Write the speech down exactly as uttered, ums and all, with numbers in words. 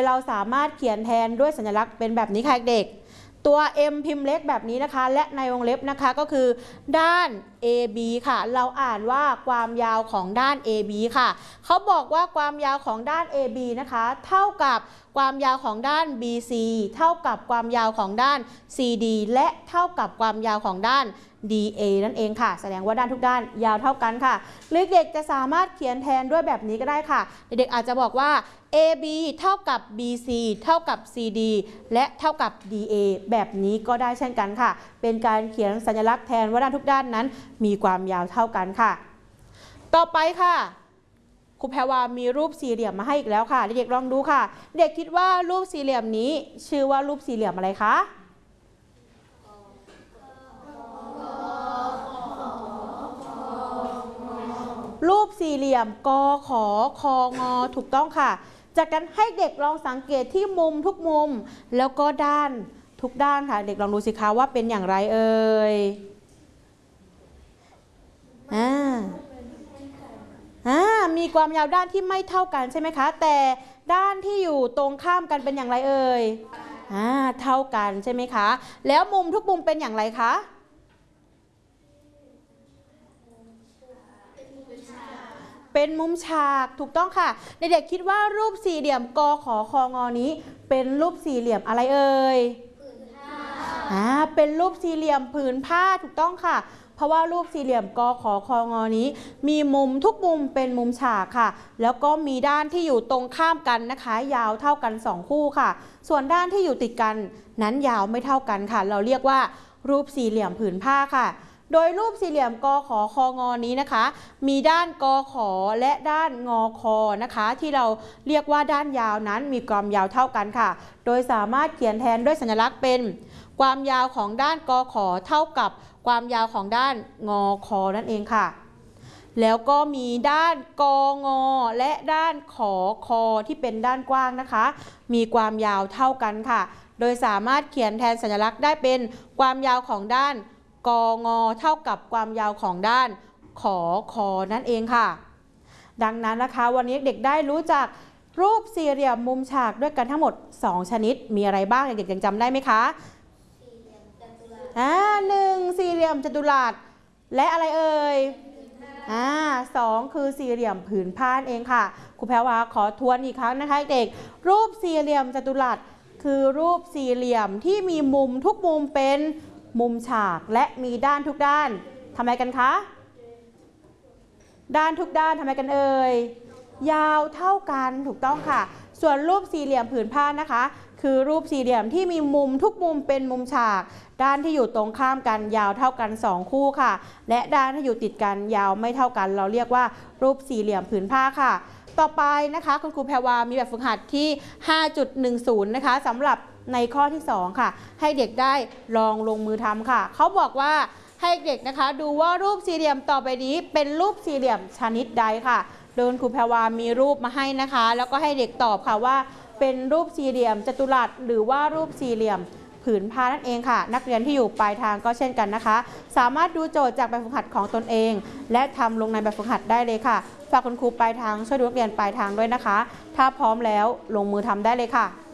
เราสามารถเขียนแทนด้วยสัญลักษณ์เป็นแบบนี้ค่ะเด็กตัว M พิมพ์เล็กแบบนี้นะคะและในวงเล็บนะคะก็คือด้าน เอ บี ค่ะเราอ่านว่าความยาวของด้าน เอ บี ค่ะเขาบอกว่าความยาวของด้าน เอ บี นะคะเท่ากับความยาวของด้าน บี ซี เท่ากับความยาวของด้าน ซี ดี และเท่ากับความยาวของด้าน ดี เอ นั่นเองค่ะแสดงว่าด้านทุกด้านยาวเท่ากันค่ะหรือเด็กจะสามารถเขียนแทนด้วยแบบนี้ก็ได้ค่ะเด็กๆอาจจะบอกว่า เอ บี เท่ากับ บี ซี เท่ากับ ซี ดี และเท่ากับ ดี เอ แบบนี้ก็ได้เช่นกันค่ะเป็นการเขียนสัญลักษณ์แทนว่าด้านทุกด้านนั้นมีความยาวเท่ากันค่ะต่อไปค่ะครูแพรวามีรูปสี่เหลี่ยมมาให้อีกแล้วค่ะเด็กๆลองดูค่ะเด็กคิดว่ารูปสี่เหลี่ยมนี้ชื่อว่ารูปสี่เหลี่ยมอะไรคะรูปสี่เหลี่ยมกขอคองอถูกต้องค่ะจากนั้นให้เด็กลองสังเกตที่มุมทุกมุมแล้วก็ด้านทุกด้านค่ะเด็กลองดูสิคะว่าเป็นอย่างไรเอ่ยอ่าอ่ามีความยาวด้านที่ไม่เท่ากันใช่ไหมคะแต่ด้านที่อยู่ตรงข้ามกันเป็นอย่างไรเอ่ยอ่าเท่ากันใช่ไหมคะแล้วมุมทุกมุมเป็นอย่างไรคะเป็นมุมฉากถูกต้องค่ะเด็กๆคิดว่ารูปสี่เหลี่ยมกขอคองอนี้เป็นรูปสี่เหลี่ยมอะไรเอ่ยผืนผ้าอ่าเป็นรูปสี่เหลี่ยมผืนผ้าถูกต้องค่ะเพราะว่ารูปสี่เหลี่ยมกขอคองอนี้มีมุมทุกมุมเป็นมุมฉากค่ะแล้วก็มีด้านที่อยู่ตรงข้ามกันนะคะยาวเท่ากันสองคู่ค่ะส่วนด้านที่อยู่ติดกันนั้นยาวไม่เท่ากันค่ะเราเรียกว่ารูปสี่เหลี่ยมผืนผ้าค่ะโดยรูปสี่เหลี่ยมกขอคองอนี้นะคะมีด้านกขอและด้านงอคอนะคะที่เราเรียกว่าด้านยาวนั้นมีความยาวเท่ากันค่ะโดยสามารถเขียนแทนด้วยสัญลักษณ์เป็นความยาวของด้านกขอเท่ากับความยาวของด้านงอคอนั่นเองค่ะแล้วก็มีด้านกงและด้านขอคอที่เป็นด้านกว้างนะคะมีความยาวเท่ากันค่ะโดยสามารถเขียนแทนสัญลักษณ์ได้เป็นความยาวของด้านกงเท่ากับความยาวของด้านขอคอนั่นเองค่ะดังนั้นนะคะวันนี้เด็กได้รู้จักรูปสี่เหลี่ยมมุมฉากด้วยกันทั้งหมดสองชนิดมีอะไรบ้างเด็กๆยังจำได้ไหมคะสี่เหลี่ยมจัตุรัสอ่าหนึ่งสี่เหลี่ยมจัตุรัสและอะไรเอ่ยอ่าสองคือสี่เหลี่ยมผืนผ้าเองค่ะครูแพรวาขอทวนอีกครั้งนะคะเด็กรูปสี่เหลี่ยมจัตุรัสคือรูปสี่เหลี่ยมที่มีมุมทุกมุมเป็นมุมฉากและมีด้านทุกด้านทำไมกันคะด้านทุกด้านทำไมกันเอ่ยยาวเท่ากันถูกต้องค่ะส่วนรูปสี่เหลี่ยมผืนผ้านะคะคือรูปสี่เหลี่ยมที่มีมุมทุกมุมเป็นมุมฉากด้านที่อยู่ตรงข้ามกันยาวเท่ากันสองคู่ค่ะและด้านที่อยู่ติดกันยาวไม่เท่ากันเราเรียกว่ารูปสี่เหลี่ยมผืนผ้าค่ะต่อไปนะคะคุณครูแพรวามีแบบฝึกหัดที่ ห้าจุดหนึ่งศูนย์ นะคะสำหรับในข้อที่สองค่ะให้เด็กได้ลองลงมือทำค่ะเขาบอกว่าให้เด็กนะคะดูว่ารูปสี่เหลี่ยมต่อไปนี้เป็นรูปสี่เหลี่ยมชนิดใดค่ะโดยคุณครูแพรวามีรูปมาให้นะคะแล้วก็ให้เด็กตอบค่ะว่าเป็นรูปสี่เหลี่ยมจัตุรัสหรือว่ารูปสี่เหลี่ยมผืนผ้านั่นเองค่ะนักเรียนที่อยู่ปลายทางก็เช่นกันนะคะสามารถดูโจทย์จากแบบฝึกหัดของตนเองและทำลงในแบบฝึกหัดได้เลยค่ะฝากคุณครูปลายทางช่วยดูนักเรียนปลายทางด้วยนะคะถ้าพร้อมแล้วลงมือทำได้เลยค่ะ